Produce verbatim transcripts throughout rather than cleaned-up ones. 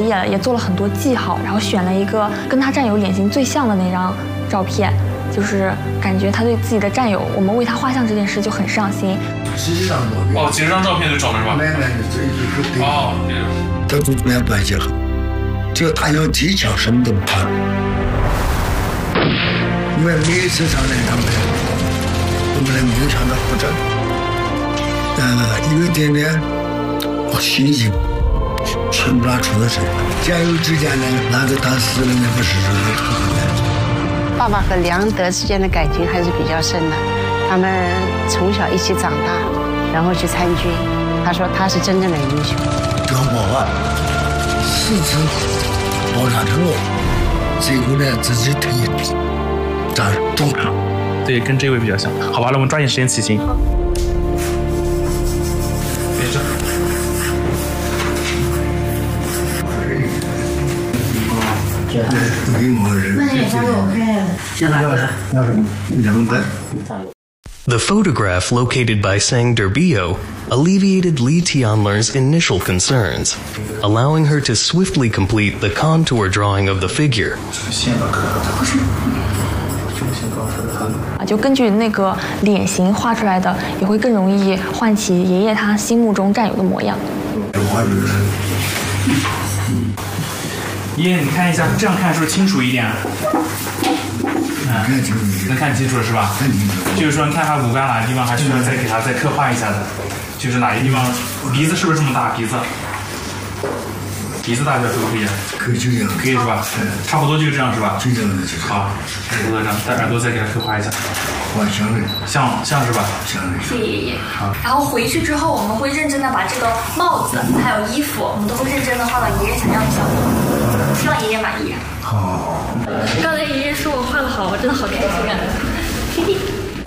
爷爷也做了很多记号，然后选了一个跟他战友脸型最像的那张照片，就是感觉他对自己的战友，我们为他画像这件事就很上心。 几十张照片。 哦，几十张照片都找了是吧？ 没没，这一个哦， 这都没有关系好，就他有技巧，什么都不怕。因为每一次上来他们，我们的名场的护着，呃，有一点点心情传不拉出的事。战友之间呢，哪个打死了那个是说爸爸和梁德之间的感情还是比较深的，他们从小一起长大，然后去参军。他说他是真正的英雄。 张宝万四次爆炸成功，最后呢自己退役。中场， 对，跟这位比较像。好吧，那我们抓紧时间起行。别这。 The photograph located by Sang Derbio alleviated Li Tianler's initial concerns, allowing her to swiftly complete the contour drawing of the figure. 啊，就根据那个脸型画出来的，也会更容易唤起爷爷他心目中战友的模样。 爷爷，你看一下，这样看是不是清楚一点？嗯，能看清楚了是吧？就是说，你看他骨干哪个地方还需要再给他再刻画一下的，就是哪个地方鼻子是不是这么大？鼻子。鼻子大小可不可以？ 可以就这样， 可以是吧？嗯，差不多就这样是吧？ 就这样就好，差不多这样，在耳朵再给他刻画一下， 画像的， 像像是吧？ 像的。 谢谢爷爷。好。然后回去之后，我们会认真的把这个帽子还有衣服，我们都会认真的画到爷爷想要的效果，希望爷爷满意。 好。 刚才爷爷说我画的好，我真的好开心啊！弟弟。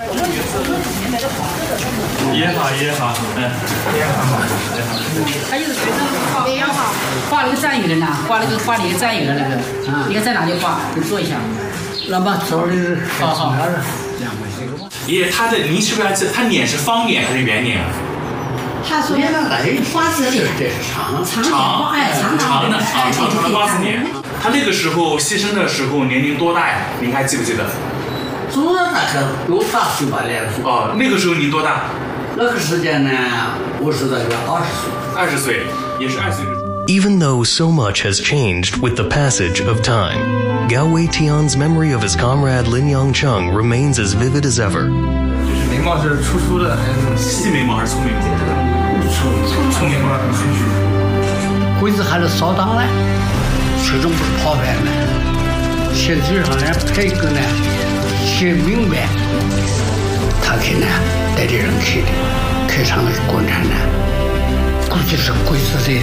爷爷好，爷爷好，嗯，爷爷好， 他就是学生画，爷爷好，画了个战友的呢，画了个画了一个战友的那个，啊，你看在哪里画？你做一下。 那么手里好好。 爷爷，他的您是不是还记得他脸是方脸还是圆脸啊？ 他说瓜子脸，长长哎长长的长长长的瓜子脸。他那个时候牺牲的时候年龄多大呀？您还记不记得？ 主要大概有大岁吧，那个时候。 哦，那个时候您多大？ 那个时间呢，我是大概二十岁。 二十岁，也是二岁。 Even though so much has changed with the passage of time, Gao Weitian's memory of his comrade Lin Yangcheng remains as vivid as ever. 就是眉毛是粗粗的，还是细眉毛还是粗眉毛？粗粗眉毛，粗粗。 鬼子还是扫荡呢，始终不是跑派呢。现在上呢，派一个呢。写明白，他去呢带着人去的，开场的共产党，估计是鬼子的，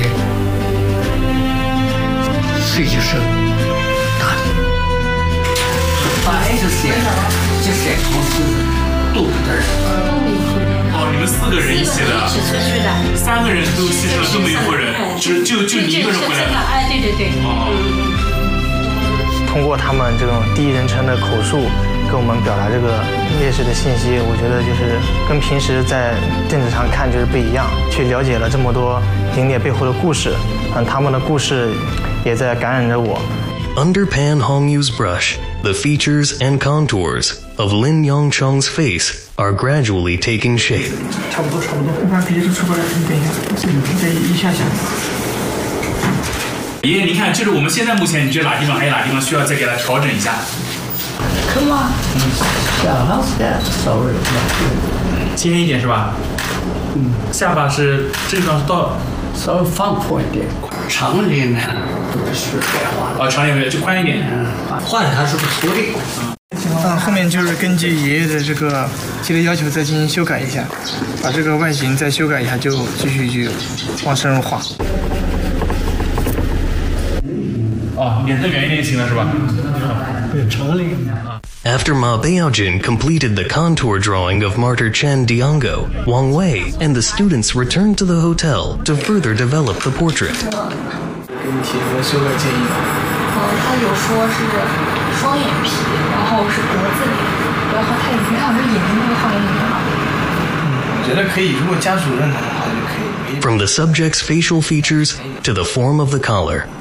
所以就是打的。本来就是就是同时都不得。 哦，你们四个人一起的，三个人都牺牲了，都没有活人，只就就你一个人回来了。 哎，对对对。 哦。 通过他们这种第一人称的口述。跟我们表达这个烈士的信息，我觉得就是跟平时在电视上看就是不一样，去了解了这么多英烈背后的故事，嗯，他们的故事也在感染着我。 Under Pan Hongyu's brush, the features and contours of Lin Yangcheng's face are gradually taking shape. 差不多，差不多。我把鼻子出过来，你等一下，再一下下。 爷爷，你看，就是我们现在目前，你觉得哪地方还有哪地方需要再给他调整一下？ 可吗？嗯，下巴是稍微轻一点是吧？嗯，下巴是这地方到稍微放阔一点，长脸呢都是白画的。 哦，长脸就宽一点。 嗯，画的还是不错的。 嗯，后面就是根据爷爷的这个提的要求再进行修改一下，把这个外形再修改一下，就继续去往深入画。 哦，脸再圆一点就行了是吧？ 对，长脸。 After Ma Beijing completed the contour drawing of martyr Chen Diango, Wang Wei and the students returned to the hotel to further develop the portrait. 给你提出修改建议。 呃，他有说是双眼皮，然后是格子脸，不要画太圆，好像眼睛那个画有点圆了。 嗯，我觉得可以，如果家属认同的话就可以。 From the subject's facial features to the form of the collar,